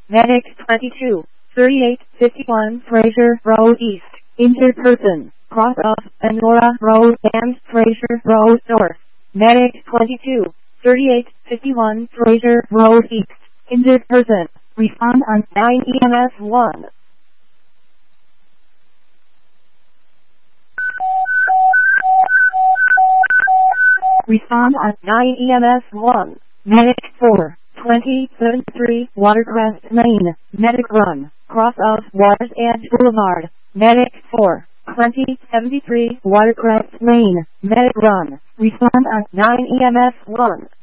Medic 22, 3851 Fraser Road East. Injured person, cross of Endora Road and Fraser Road North. Medic 22, 3851 Fraser Road East. Injured person, respond on 9 EMS 1. Respond on 9 EMS 1. Medic 4, 2073 Watercrest Lane. Medic run, cross of Waters Edge Boulevard. Medic 4, 2073 Watercrest Lane. Medic run, respond on 9 EMS 1.